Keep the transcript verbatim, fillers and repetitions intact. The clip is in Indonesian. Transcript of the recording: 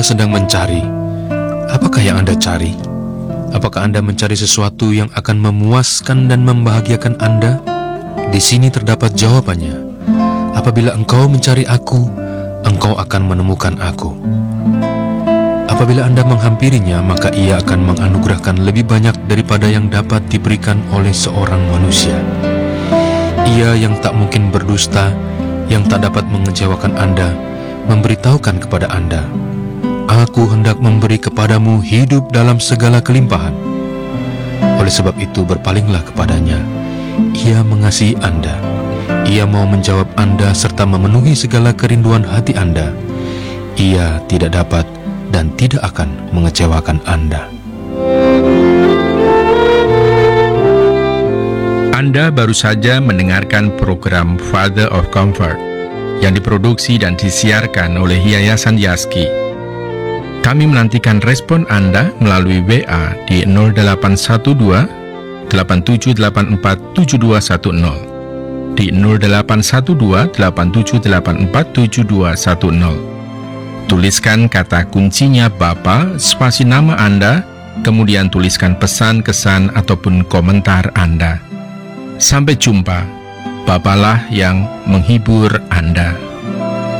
Anda sedang mencari, apakah yang Anda cari? Apakah Anda mencari sesuatu yang akan memuaskan dan membahagiakan Anda? Di sini terdapat jawabannya. Apabila engkau mencari Aku, engkau akan menemukan Aku. Apabila Anda menghampirinya, maka Ia akan menganugerahkan lebih banyak daripada yang dapat diberikan oleh seorang manusia. Ia yang tak mungkin berdusta, yang tak dapat mengecewakan Anda, memberitahukan kepada Anda, Aku hendak memberi kepadamu hidup dalam segala kelimpahan. Oleh sebab itu berpalinglah kepadanya. Ia mengasihi Anda. Ia mau menjawab Anda serta memenuhi segala kerinduan hati Anda. Ia tidak dapat dan tidak akan mengecewakan Anda. Anda baru saja mendengarkan program Father of Comfort yang diproduksi dan disiarkan oleh Yayasan Yaski. Kami menantikan respon Anda melalui W A di nol delapan satu dua, delapan tujuh delapan empat, tujuh dua satu nol, di nol delapan satu dua, delapan tujuh delapan empat, tujuh dua satu nol. Tuliskan kata kuncinya Bapa, spasi nama Anda, kemudian tuliskan pesan, kesan, ataupun komentar Anda. Sampai jumpa. Bapalah yang menghibur Anda.